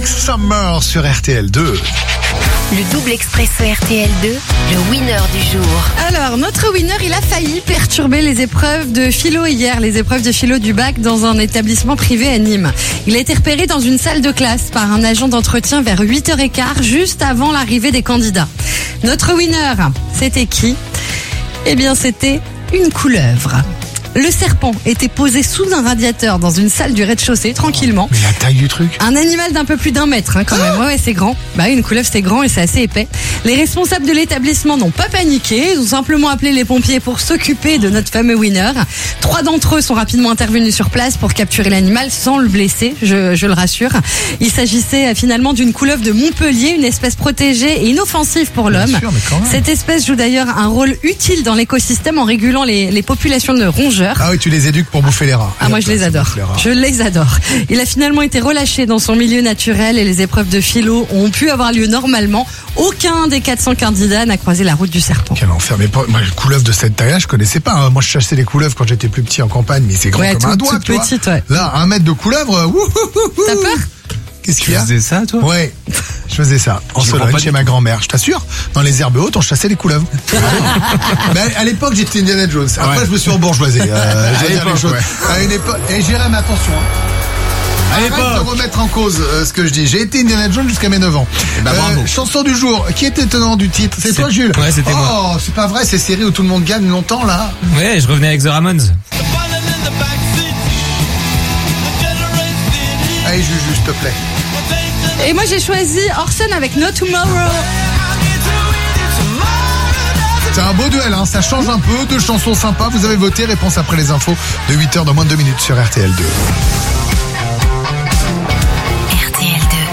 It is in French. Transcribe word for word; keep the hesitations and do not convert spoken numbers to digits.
avec Summer sur R T L deux. Le double expresso R T L deux, le winner du jour. Alors, notre winner, il a failli perturber les épreuves de philo hier, les épreuves de philo du bac dans un établissement privé à Nîmes. Il a été repéré dans une salle de classe par un agent d'entretien vers huit heures quinze, juste avant l'arrivée des candidats. Notre winner, c'était qui ? Eh bien, c'était une couleuvre. Le serpent était posé sous un radiateur dans une salle du rez-de-chaussée, tranquillement. Mais la taille du truc. Un animal d'un peu plus d'un mètre, hein, quand même. Ouais, ouais, c'est grand. Bah, une couleuvre, c'est grand et c'est assez épais. Les responsables de l'établissement n'ont pas paniqué. Ils ont simplement appelé les pompiers pour s'occuper de notre fameux winner. Trois d'entre eux sont rapidement intervenus sur place pour capturer l'animal sans le blesser, je, je le rassure. Il s'agissait finalement d'une couleuvre de Montpellier, une espèce protégée et inoffensive pour l'homme. Bien sûr, mais quand même. Cette espèce joue d'ailleurs un rôle utile dans l'écosystème en régulant les, les populations de rongeurs. Ah oui, tu les éduques pour bouffer les rats. Ah, moi je les adore. Je les adore. Il a finalement été relâché dans son milieu naturel et les épreuves de philo ont pu avoir lieu normalement. Aucun des quatre cents candidats n'a croisé la route du serpent. Quel enfer. Mais pas, moi, les couleuvres de cette taille-là, je connaissais pas. Hein. Moi, je chassais les couleuvres quand j'étais plus petit en campagne, mais c'est grand Ouais, comme tout, un doigt, toute tu vois. petite, ouais. Là, un mètre de couleuvre, wouhouhouhou. T'as peur ? Qu'est-ce qu'il Tu y a ? faisais ça, toi? Ouais, je faisais ça. En Je comprends Sologne, pas chez du ma tout. grand-mère. Je t'assure, dans les herbes hautes, on chassait les couleuvres. Mais à l'époque, j'étais Indiana Jones. Après, Ouais. je me suis embourgeoisé. Euh, je À vais dire les l'époque, choses. ouais. À une époque. Et Jérém, attention. Hein. À Arrête de l'époque. remettre en cause euh, ce que je dis. J'ai été Indiana Jones jusqu'à mes neuf ans. bah, bravo. Chanson du jour. Qui était tenant du titre ? C'est C'est- toi, Jules ? Ouais, c'était oh, moi. Oh, c'est pas vrai, ces séries où tout le monde gagne longtemps, là. Ouais, je revenais avec The Ramones. Allez, Jules, s'il te plaît. Et moi j'ai choisi Orson avec No Tomorrow. C'est un beau duel, hein. Ça change un peu. Deux chansons sympas. Vous avez voté. Réponse après les infos de huit heures dans moins de deux minutes sur R T L deux.